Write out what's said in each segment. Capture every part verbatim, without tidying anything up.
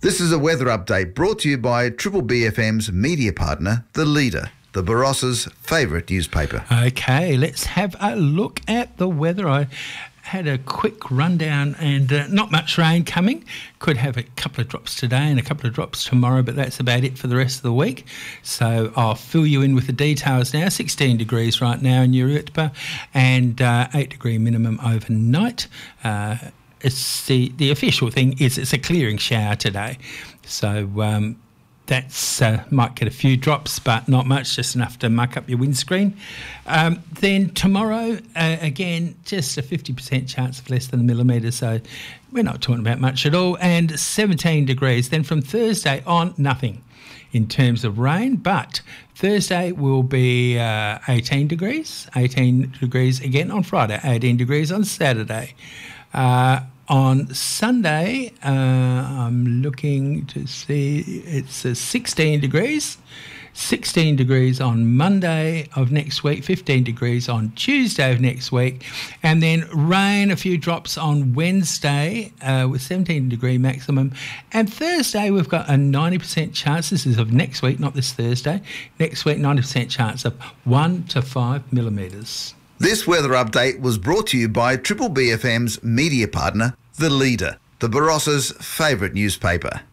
This is a weather update brought to you by Triple B F M's media partner, The Leader, the Barossa's favourite newspaper. Okay, let's have a look at the weather. I had a quick rundown and uh, not much rain coming. Could have a couple of drops today and a couple of drops tomorrow, but that's about it for the rest of the week. So I'll fill you in with the details now. sixteen degrees right now in Urutpa and uh, eight degree minimum overnight. Uh, it's the, the official thing is it's a clearing shower today. So um, that's uh, might get a few drops, but not much, just enough to muck up your windscreen. Um, then tomorrow, uh, again, just a fifty percent chance of less than a millimetre, so we're not talking about much at all, and seventeen degrees. Then from Thursday on, nothing in terms of rain, but Thursday will be uh, eighteen degrees, eighteen degrees again on Friday, eighteen degrees on Saturday. Uh, On Sunday, uh, I'm looking to see, it's uh, sixteen degrees, sixteen degrees on Monday of next week, fifteen degrees on Tuesday of next week, and then rain, a few drops on Wednesday uh, with seventeen degree maximum. And Thursday, we've got a ninety percent chance, this is of next week, not this Thursday, next week, ninety percent chance of one to five millimetres. This weather update was brought to you by Triple B F M's media partner, The Leader, the Barossa's favourite newspaper.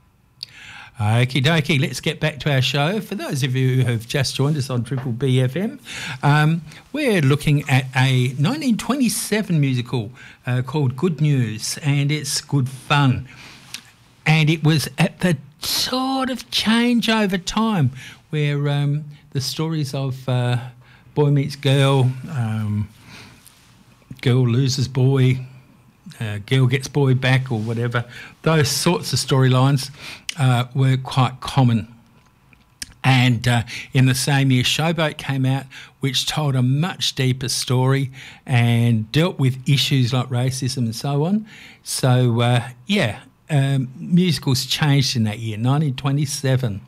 Okie dokie, let's get back to our show. For those of you who have just joined us on Triple B F M, um, we're looking at a nineteen twenty-seven musical uh, called Good News, and it's good fun. And it was at the sort of change over time where um, the stories of uh, boy meets girl, um, girl loses boy, uh, girl gets boy back or whatever, those sorts of storylines uh, were quite common. And uh, in the same year, Showboat came out, which told a much deeper story and dealt with issues like racism and so on. So, uh, yeah, um, musicals changed in that year, nineteen twenty-seven.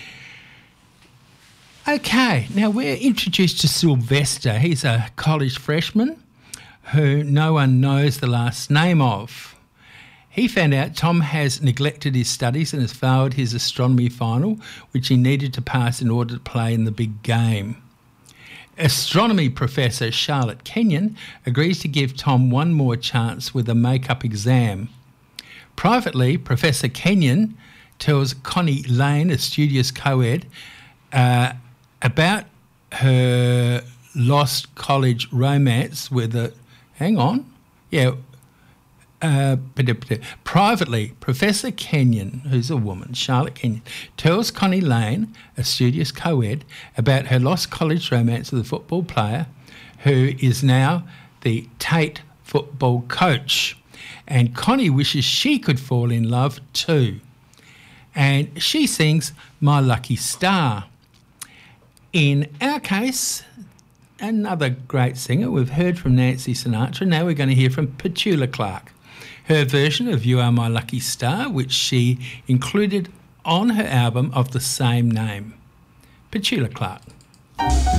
Okay, now we're introduced to Sylvester. He's a college freshman who no one knows the last name of. He found out Tom has neglected his studies and has failed his astronomy final, which he needed to pass in order to play in the big game. Astronomy professor Charlotte Kenyon agrees to give Tom one more chance with a make-up exam. Privately, Professor Kenyon tells Connie Lane, a studious co-ed, uh, about her lost college romance with a... Hang on. Yeah. Uh, privately, Professor Kenyon, who's a woman, Charlotte Kenyon, tells Connie Lane, a studious co-ed, about her lost college romance with a football player who is now the Tate football coach. And Connie wishes she could fall in love too. And she sings My Lucky Star. In our case, another great singer. We've heard from Nancy Sinatra. Now we're going to hear from Petula Clark. Her version of You Are My Lucky Star, which she included on her album of the same name. Petula Clark.